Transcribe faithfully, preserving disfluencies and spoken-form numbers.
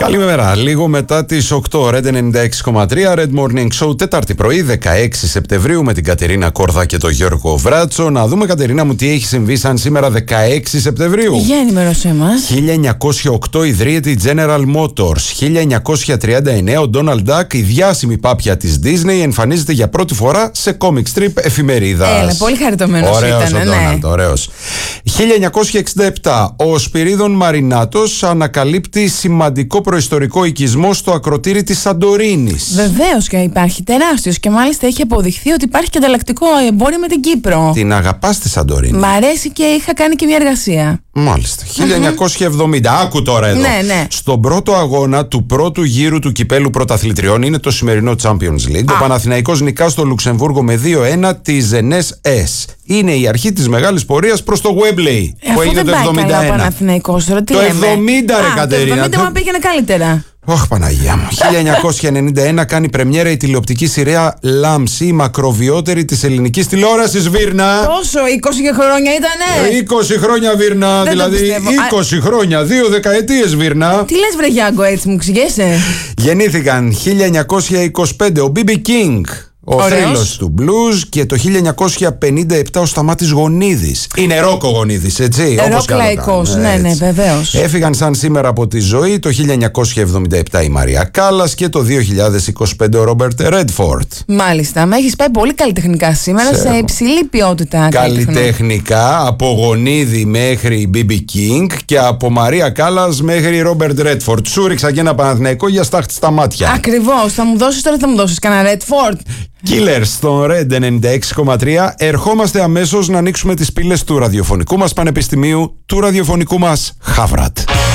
Καλημέρα. Λίγο μετά τις οκτώ, Red ενενήντα έξι κόμμα τρία, Red Morning Show, Τετάρτη πρωί, δεκαέξι Σεπτεμβρίου, με την Κατερίνα Κόρδα και τον Γιώργο Βράτσο. Να δούμε, Κατερίνα μου, τι έχει συμβεί σαν σήμερα δεκαέξι Σεπτεμβρίου. Για ενημέρωσέ μας. χίλια εννιακόσια οκτώ ιδρύεται η General Motors. χίλια εννιακόσια τριάντα εννέα ο Donald Duck, η διάσημη πάπια της Disney, εμφανίζεται για πρώτη φορά σε comic strip εφημερίδας. Έλα, πολύ χαριτωμένος ωραίος ήταν, ο ναι. Donald, ωραίος. χίλια εννιακόσια εξήντα επτά ο Σπυρίδων Μαρινάτος ανακαλύπτει σημαντικό προϊστορικό οικισμό στο ακροτήρι της Σαντορίνης. Βεβαίως, και υπάρχει τεράστιος, και μάλιστα έχει αποδειχθεί ότι υπάρχει και ανταλλακτικό εμπόριο με την Κύπρο. Την αγαπάς τη Σαντορίνη? Μ' αρέσει και είχα κάνει και μια εργασία. Μάλιστα. χίλια εννιακόσια εβδομήντα. Άκου τώρα εδώ. Ναι, ναι. Στον πρώτο αγώνα του πρώτου γύρου του κυπέλου πρωταθλητριών, είναι το σημερινό Champions League, Α. ο Παναθηναϊκός νικά στο Λουξεμβούργο με δύο ένα τη Ζενές Εσ. Είναι η αρχή της μεγάλης πορείας προς το Wembley, Ε, που αφού έγινε δεν το πάει εβδομήντα ένα. καλά ο Παναθηναϊκός τώρα, τι Το λέμε? εβδομήντα, ρε Α, Κατερίνα. Το εβδομήντα μου πήγαινε καλύτερα. Ωχ, Παναγία μου. χίλια εννιακόσια ενενήντα ένα κάνει πρεμιέρα η τηλεοπτική σειρά Λάμψη, η μακροβιότερη της ελληνικής τηλεόρασης, Βίρνα. Πόσο, είκοσι χρόνια ήτανε? είκοσι χρόνια, Βίρνα. Δεν το Δηλαδή πιστεύω. είκοσι χρόνια, δύο δεκαετίες, Βίρνα. Τι λες, βρε Γιάνγκο, έτσι μου ξηγέσαι? Γεννήθηκαν χίλια εννιακόσια είκοσι πέντε ο μπι μπι King, ο Ωραίος. θρύλος του blues, και το χίλια εννιακόσια πενήντα επτά ο Σταμάτης Γονίδης. Είναι ρόκο Γονίδης, έτσι. όπως Ροκ κι άλλοτε. λαϊκός, ναι, Έτσι. ναι, βεβαίως. Έφυγαν σαν σήμερα από τη ζωή το χίλια εννιακόσια εβδομήντα επτά η Μαρία Κάλλας και το δύο χιλιάδες είκοσι πέντε ο Ρόμπερτ Ρέντφορντ. Μάλιστα, με έχεις πάει πολύ καλλιτεχνικά σήμερα, Ξέρω. σε υψηλή ποιότητα. Καλλιτεχνικά, από Γονίδη μέχρι μπι μπι King και από Μαρία Κάλλας μέχρι Ρόμπερτ Ρέντφορντ. Σου ρίξα και ένα Παναθηναϊκό για στάχτη στα μάτια. Ακριβώς, θα μου δώσεις τώρα, θα μου δώσεις κανένα Redford? Killers στον Red ενενήντα έξι κόμμα τρία. Ερχόμαστε αμέσως να ανοίξουμε τις πύλες του ραδιοφωνικού μας πανεπιστημίου, του ραδιοφωνικού μας Χαβράτ.